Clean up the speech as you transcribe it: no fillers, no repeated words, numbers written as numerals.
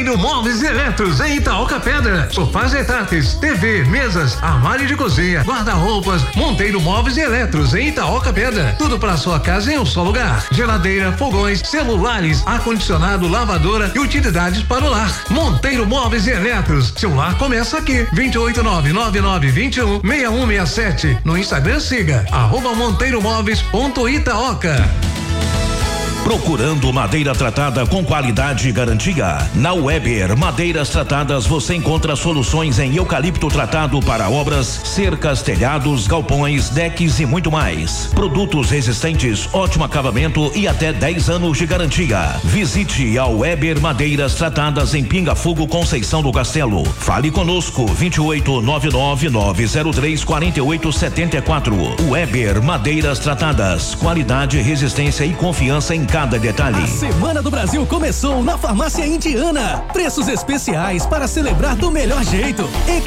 Monteiro Móveis e Eletros em Itaoca Pedra. Sofás retráteis, TV, mesas, armário de cozinha, guarda-roupas. Monteiro Móveis e Eletros em Itaoca Pedra. Tudo para sua casa em um só lugar. Geladeira, fogões, celulares, ar-condicionado, lavadora e utilidades para o lar. Monteiro Móveis e Eletros. Seu lar começa aqui. 28999216167. No Instagram siga @monteiromóveis.itaoca. Procurando madeira tratada com qualidade e garantia? Na Weber Madeiras Tratadas você encontra soluções em eucalipto tratado para obras, cercas, telhados, galpões, decks e muito mais. Produtos resistentes, ótimo acabamento e até 10 anos de garantia. Visite a Weber Madeiras Tratadas em Pinga Fogo, Conceição do Castelo. Fale conosco 2899034874. Weber Madeiras Tratadas, qualidade, resistência e confiança em cada detalhe. A Semana do Brasil começou na Farmácia Indiana. Preços especiais para celebrar do melhor jeito.